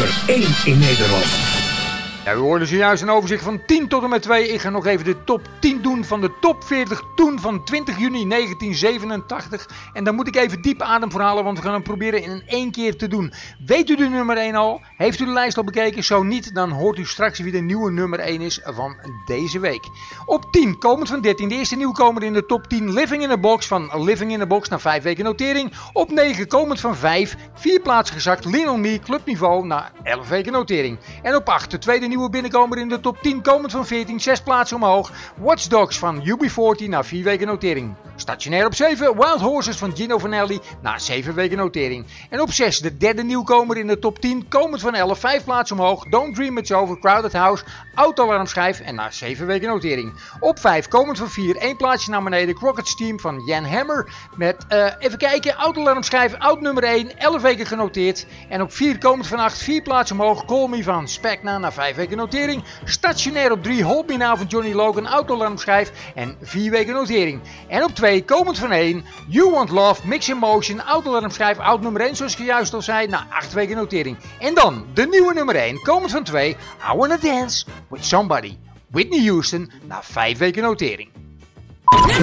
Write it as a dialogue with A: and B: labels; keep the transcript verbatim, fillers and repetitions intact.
A: nummer één in Nederland.
B: Ja, we hoorden zojuist een overzicht van tien tot en met twee. Ik ga nog even de top tien doen van de top veertig toen van twintig juni negentien zevenentachtig. En dan moet ik even diep adem voor halen, want we gaan hem proberen in één keer te doen. Weet u de nummer één al? Heeft u de lijst al bekeken? Zo niet, dan hoort u straks wie de nieuwe nummer één is van deze week. Op tien, komend van dertien, de eerste nieuwkomer in de top tien. Living in a Box, van Living in a Box naar vijf weken notering. Op negen, komend van vijf, vier plaatsen gezakt. Lean on Me, clubniveau, naar elf weken notering. En op acht, de tweede nieuwe binnenkomer in de top tien, komend van veertien, zes plaatsen omhoog. Watch Dogs van U B veertien naar vier weken notering. Stationair op zeven, Wild Horses van Gino Vanelli naar zeven weken notering. En op zes, de derde nieuwkomer in de top tien, komend van elf, vijf plaatsen omhoog. Don't Dream It's Over, Crowded House, Autoalarmschijf en naar zeven weken notering. Op vijf, komend van vier, één plaatsje naar beneden, Crockett's Team van Jan Hammer. Met, uh, even kijken, Autoalarmschijf, oud nummer één, elf weken genoteerd. En op vier, komend van acht, vier plaatsen omhoog, Call Me van Specna naar vijf weken notering. Stationair op drie, Hold Me Now van Johnny Logan, Autoalarmschijf en vier weken notering. En op twee, komend van één, You Want Love, Mix in Motion, Autoalarmschijf, oud nummer één zoals ik juist al zei, naar acht weken notering. En dan de nieuwe nummer één, komend van twee, I Wanna Dance With Somebody, Whitney Houston, naar vijf weken notering.